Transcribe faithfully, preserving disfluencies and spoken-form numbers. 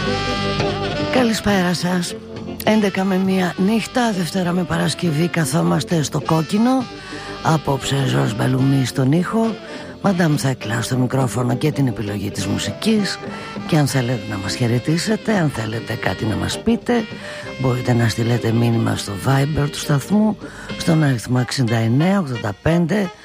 Καλησπέρα σας. έντεκα με μία νύχτα, Δευτέρα με Παρασκευή, καθόμαστε στο κόκκινο. Απόψε Ζορς Μπελουμί στον ήχο, Μαντάμ Θέκλα στο μικρόφωνο και την επιλογή της μουσικής. Και αν θέλετε να μας χαιρετήσετε, αν θέλετε κάτι να μας πείτε, μπορείτε να στείλετε μήνυμα στο Viber του σταθμού στον αριθμό εξήντα εννέα ογδόντα πέντε